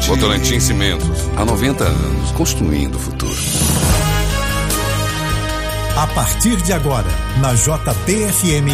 Votorantim Cimentos, há 90 anos, construindo o futuro. A partir de agora, na JBFM,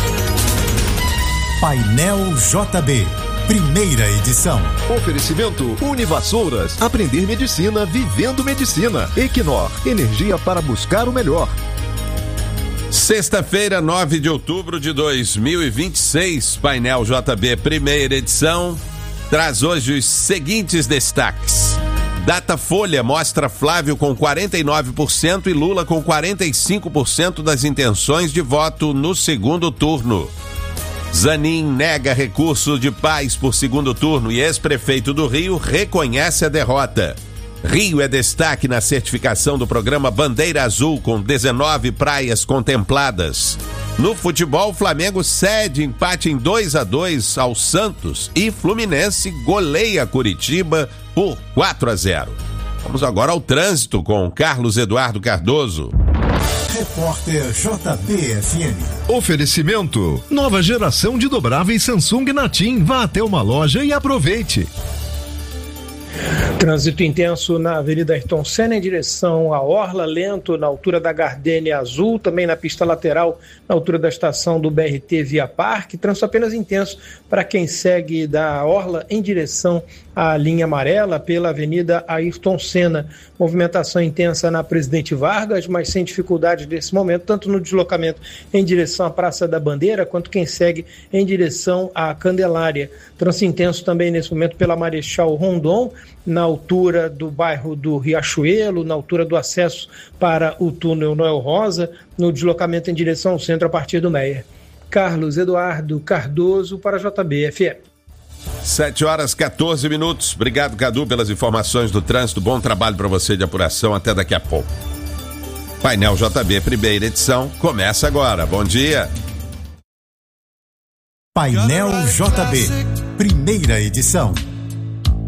Painel JB, primeira edição. Oferecimento Univassouras, aprender medicina vivendo medicina. Equinor, energia para buscar o melhor. Sexta-feira, 9 de outubro de 2026, Painel JB, primeira edição, traz hoje os seguintes destaques. Datafolha mostra Flávio com 49% e Lula com 45% das intenções de voto no segundo turno. Zanin nega recurso de paz por segundo turno e ex-prefeito do Rio reconhece a derrota. Rio é destaque na certificação do programa Bandeira Azul, com 19 praias contempladas. No futebol, Flamengo cede empate em 2-2 ao Santos e Fluminense goleia Curitiba por 4-0. Vamos agora ao trânsito com Carlos Eduardo Cardoso. Repórter JBFM. Oferecimento: nova geração de dobráveis Samsung na TIM. Vá até uma loja e aproveite. Trânsito intenso na Avenida Ayrton Senna em direção à Orla, lento na altura da Gardênia Azul, também na pista lateral, na altura da estação do BRT Via Parque. Trânsito apenas intenso para quem segue da Orla em direção à linha amarela pela Avenida Ayrton Senna. Movimentação intensa na Presidente Vargas, mas sem dificuldade nesse momento, tanto no deslocamento em direção à Praça da Bandeira, quanto quem segue em direção à Candelária. Trânsito intenso também nesse momento pela Marechal Rondon, na altura do bairro do Riachuelo, na altura do acesso para o túnel Noel Rosa, no deslocamento em direção ao centro a partir do Meier. Carlos Eduardo Cardoso para a JBFM. 7h14. Obrigado, Cadu, pelas informações do trânsito. Bom trabalho para você de apuração. Até daqui a pouco. Painel JB, primeira edição, começa agora. Bom dia. Painel JB, primeira edição.